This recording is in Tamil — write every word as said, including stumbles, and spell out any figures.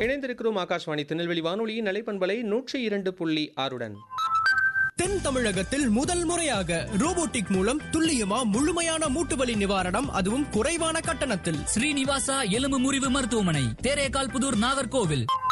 இணைந்திருக்கிறோம் ஆகாஷ்வாணி திருநெல்வேலி வானொலியின் நிலைப்பண்பலை நூற்றி இரண்டு புள்ளி ஆறுடன். தென் தமிழகத்தில் முதல் முறையாக ரோபோட்டிக் மூலம் துல்லியமா முழுமையான மூட்டுவலி நிவாரணம், அதுவும் குறைவான கட்டணத்தில். ஸ்ரீனிவாசா எலும்பு முறிவு மருத்துவமனை, தேரேகால் புதூர், நாகர்கோவில்.